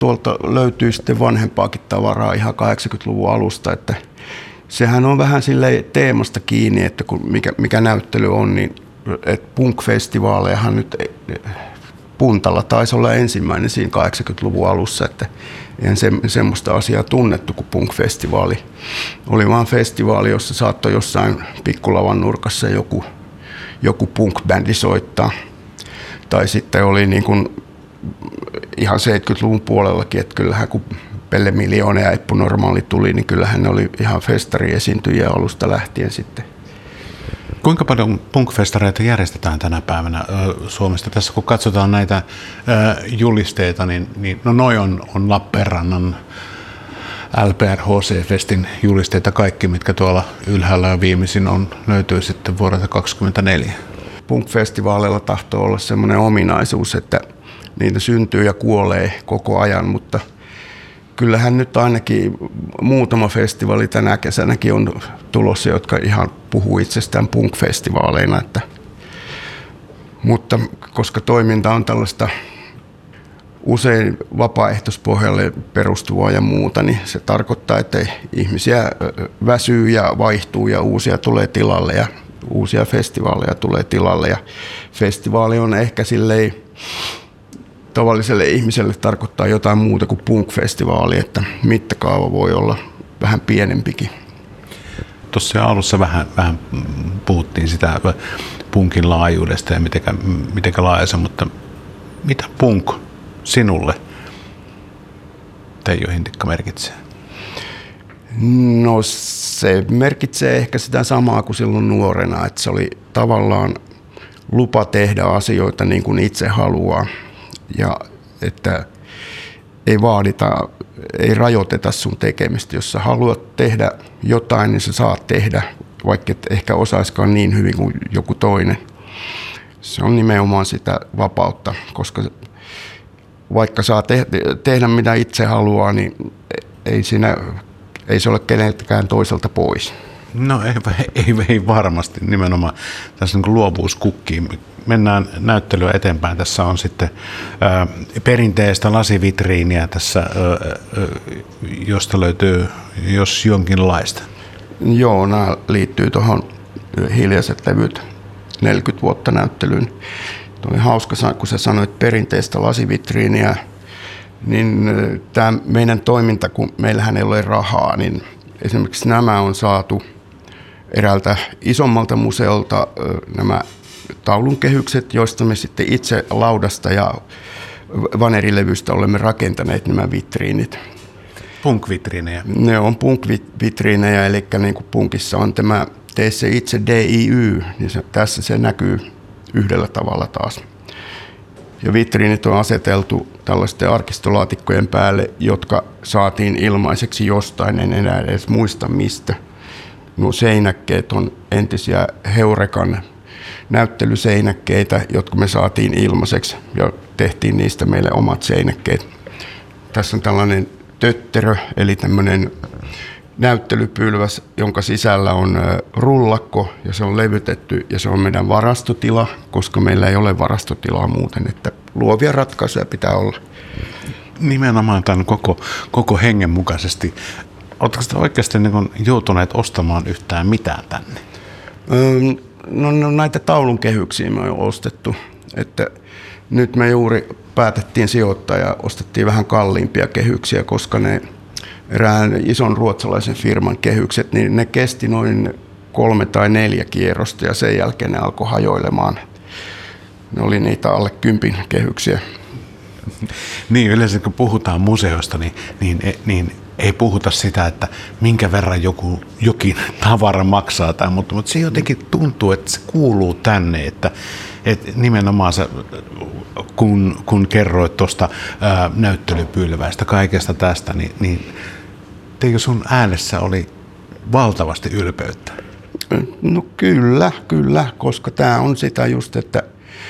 tuolta löytyy sitten vanhempaakin tavaraa ihan 80-luvun alusta, että sehän on vähän silleen teemasta kiinni, että mikä näyttely on, niin että punk-festivaalejahan nyt Puntalla taisi olla ensimmäinen siinä 80-luvun alussa, että eihän semmoista asiaa tunnettu kuin punk-festivaali. Oli vaan festivaali, jossa saattoi jossain pikkulavan nurkassa joku punk-bändi soittaa. Tai sitten oli niin kuin ihan 70-luvun puolellakin, että kyllähän kun Pelle Miljoona ja Eppu Normaali tuli, niin kyllähän ne oli ihan festariesiintyjiä alusta lähtien sitten. Kuinka paljon punk-festareita järjestetään tänä päivänä Suomesta? Tässä kun katsotaan näitä julisteita, niin noi on Lappeenrannan LPR-HC-festin julisteita kaikki, mitkä tuolla ylhäällä ja viimeisin löytyy sitten vuodelta 2024. Punk-festivaaleilla tahtoo olla semmoinen ominaisuus, että niitä syntyy ja kuolee koko ajan, mutta kyllähän nyt ainakin muutama festivaali tänä kesänäkin on tulossa, jotka ihan puhuu itsestään punk-festivaaleina. Mutta koska toiminta on tällaista usein vapaaehtoispohjalle perustuvaa ja muuta, niin se tarkoittaa, että ihmisiä väsyy ja vaihtuu ja uusia tulee tilalle ja uusia festivaaleja tulee tilalle. Ja festivaali on ehkä silleen tavalliselle ihmiselle tarkoittaa jotain muuta kuin punk-festivaali, että mittakaava voi olla vähän pienempikin. Tuossa alussa vähän puhuttiin sitä punkin laajuudesta ja mitenkä laaja se, mutta mitä punk sinulle, Teijo Hintikka, merkitsee? No se merkitsee ehkä sitä samaa kuin silloin nuorena, että se oli tavallaan lupa tehdä asioita niin kuin itse haluaa. Ja että ei rajoiteta sun tekemistä. Jos sä haluat tehdä jotain, niin sä saat tehdä, vaikka et ehkä osaiskaan niin hyvin kuin joku toinen. Se on nimenomaan sitä vapautta, koska vaikka saa tehdä mitä itse haluaa, niin ei se ole keneltäkään toiselta pois. No ei varmasti nimenomaan. Tässä niin kuin luovuus kukkii. Mennään näyttelyä eteenpäin. Tässä on sitten perinteistä lasivitriiniä tässä, josta löytyy jos jonkinlaista. Joo, nämä liittyy tuohon Hiljaiset levyt 40 vuotta näyttelyyn. Tuo oli hauska, kun sä sanoit perinteistä lasivitriiniä, niin tämä meidän toiminta, kun meillähän ei ole rahaa, niin esimerkiksi nämä on saatu eräältä isommalta museolta nämä taulunkehykset, joista me sitten itse laudasta ja vanerilevystä olemme rakentaneet nämä vitriinit. Punk-vitriinejä? Ne on punk-vitriinejä, eli niin kuin punkissa on tämä tee se itse DIY, niin tässä se näkyy yhdellä tavalla taas. Ja vitriinit on aseteltu tällaisten arkistolaatikkojen päälle, jotka saatiin ilmaiseksi jostain, en enää edes muista mistä. Nuo seinäkkeet on entisiä Heurekan näyttelyseinäkkeitä, jotka me saatiin ilmaiseksi ja tehtiin niistä meille omat seinäkkeet. Tässä on tällainen tötterö, eli tämmöinen näyttelypylväs, jonka sisällä on rullakko ja se on levytetty ja se on meidän varastotila, koska meillä ei ole varastotilaa muuten, että luovia ratkaisuja pitää olla. Nimenomaan tämän koko hengen mukaisesti. Oletko te oikeasti niin joutuneet ostamaan yhtään mitään tänne? No näitä taulun kehyksiä me on ostettu, että nyt me juuri päätettiin sijoittaa ja ostettiin vähän kalliimpia kehyksiä, koska ne erään ison ruotsalaisen firman kehykset, niin ne kesti noin 3 tai 4 kierrosta ja sen jälkeen ne alkoi hajoilemaan. Ne oli niitä alle 10 kehyksiä. Niin, yleensä kun puhutaan museosta, niin ei puhuta sitä, että minkä verran jokin tavara maksaa tai mutta se jotenkin tuntuu, että se kuuluu tänne, että nimenomaan se, kun kerroit tuosta näyttelypylväistä, kaikesta tästä, niin Teijo, sun äänessä oli valtavasti ylpeyttä. No kyllä, koska tämä on sitä just, että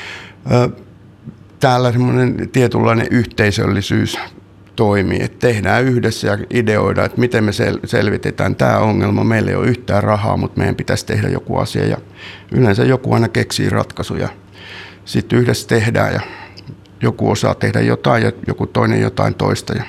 täällä semmoinen tietynlainen yhteisöllisyys toimii, että tehdään yhdessä ja ideoidaan, että miten me selvitetään tämä ongelma. Meillä ei ole yhtään rahaa, mutta meidän pitäisi tehdä joku asia ja yleensä joku aina keksii ratkaisuja. Sitten yhdessä tehdään ja joku osaa tehdä jotain ja joku toinen jotain toista ja